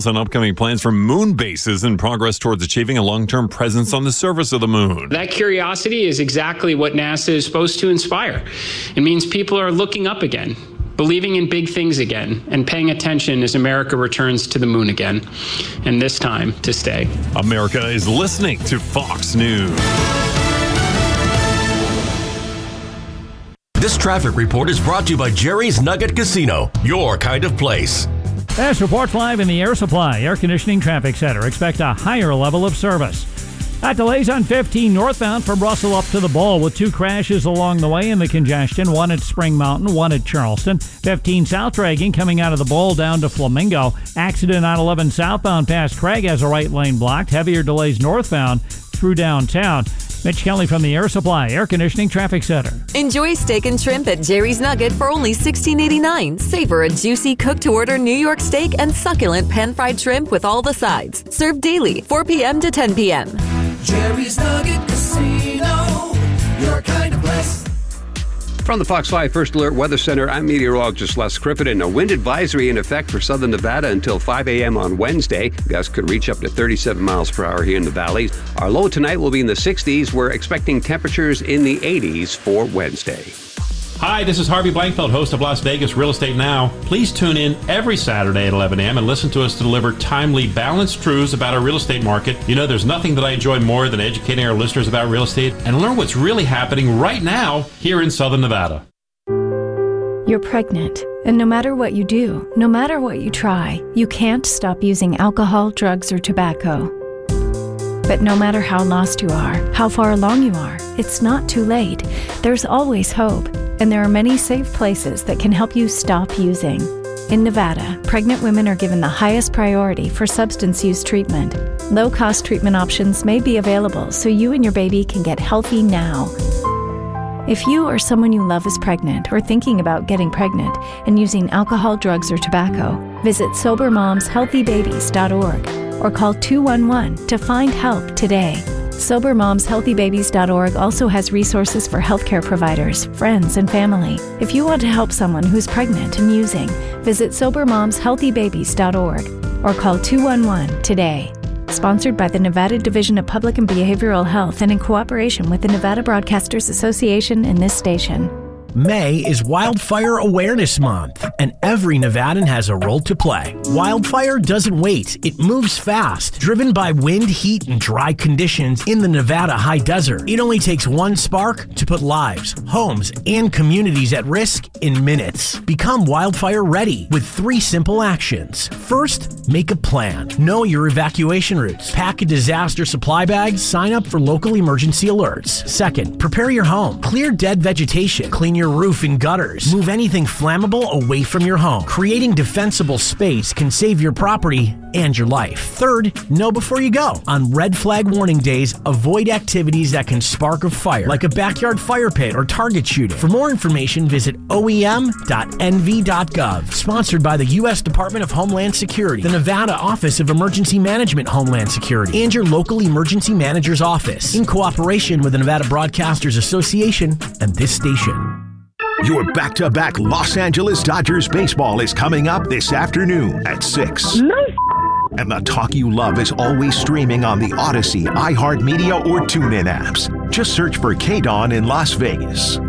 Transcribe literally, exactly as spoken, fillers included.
on upcoming plans for moon bases and progress towards achieving a long-term presence on the surface of the moon. That curiosity is exactly what NASA is supposed to inspire. It means people are looking up again, believing in big things again, and paying attention as America returns to the moon again, and this time to stay. America is listening to Fox News. This traffic report is brought to you by Jerry's Nugget Casino, your kind of place. Fast Report live in the Air Supply Air Conditioning Traffic Center. Expect a higher level of service. Got delays on fifteen northbound from Russell up to the Bowl with two crashes along the way in the congestion, one at Spring Mountain, one at Charleston. fifteen south dragging coming out of the Bowl down to Flamingo. Accident on eleven southbound past Craig has a right lane blocked. Heavier delays northbound through downtown. Mitch Kelly from the Air Supply Air Conditioning Traffic Center. Enjoy steak and shrimp at Jerry's Nugget for only sixteen eighty-nine. Savor a juicy cook-to-order New York steak and succulent pan-fried shrimp with all the sides. Served daily, four p.m. to ten p.m. Jerry's Nugget Casino, your kind of place. From the Fox five First Alert Weather Center, I'm meteorologist Les Crittenden. A wind advisory in effect for southern Nevada until five a.m. on Wednesday. Gusts could reach up to thirty-seven miles per hour here in the valleys. Our low tonight will be in the sixties. We're expecting temperatures in the eighties for Wednesday. Hi, this is Harvey Blankfeld, host of Las Vegas Real Estate Now. Please tune in every Saturday at eleven a.m. and listen to us deliver timely, balanced truths about our real estate market. You know, there's nothing that I enjoy more than educating our listeners about real estate and learn what's really happening right now here in Southern Nevada. You're pregnant, and no matter what you do, no matter what you try, you can't stop using alcohol, drugs, or tobacco. But no matter how lost you are, how far along you are, it's not too late. There's always hope, and there are many safe places that can help you stop using. In Nevada, pregnant women are given the highest priority for substance use treatment. Low-cost treatment options may be available so you and your baby can get healthy now. If you or someone you love is pregnant or thinking about getting pregnant and using alcohol, drugs, or tobacco, visit sober moms healthy babies dot org or call two one one to find help today. sober moms healthy babies dot org also has resources for healthcare providers, friends, and family. If you want to help someone who's pregnant and using, visit sober moms healthy babies dot org or call two one one today. Sponsored by the Nevada Division of Public and Behavioral Health and in cooperation with the Nevada Broadcasters Association and this station. May is Wildfire Awareness Month, and every Nevadan has a role to play. Wildfire doesn't wait. It moves fast. Driven by wind, heat, and dry conditions in the Nevada high desert, it only takes one spark to put lives, homes, and communities at risk in minutes. Become wildfire ready with three simple actions. First, make a plan. Know your evacuation routes. Pack a disaster supply bag. Sign up for local emergency alerts. Second, prepare your home. Clear dead vegetation. Clean your roof and gutters. Move anything flammable away from your home. Creating defensible space can save your property and your life. Third, know before you go. On red flag warning days, avoid activities that can spark a fire, like a backyard fire pit or target shooting. For more information, visit O E M dot N V dot gov. Sponsored by the U S Department of Homeland Security, the Nevada Office of Emergency Management Homeland Security, and your local emergency manager's office, in cooperation with the Nevada Broadcasters Association and this station. Your back-to-back Los Angeles Dodgers baseball is coming up this afternoon at six. No. And the talk you love is always streaming on the Odyssey, iHeartMedia, or TuneIn apps. Just search for K-Dawn in Las Vegas.